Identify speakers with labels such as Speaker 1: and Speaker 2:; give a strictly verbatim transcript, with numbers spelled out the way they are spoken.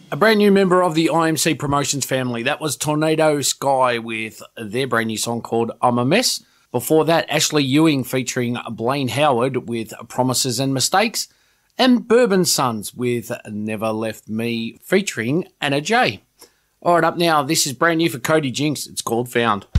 Speaker 1: A brand new member of the I M C Promotions family. That was Tornado Sky with their brand new song called I'm a Mess. Before that, Ashley Ewing featuring Blaine Howard with Promises and Mistakes. And Bourbon Sons with Never Left Me featuring Anna J. All right, up now, this is brand new for Cody Jinks. It's called Found.